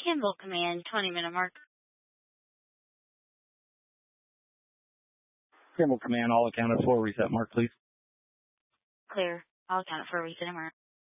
Kimball Command, 20-minute mark. Kimball Command, all accounted for. Reset mark, please. Clear. All accounted for. Reset mark.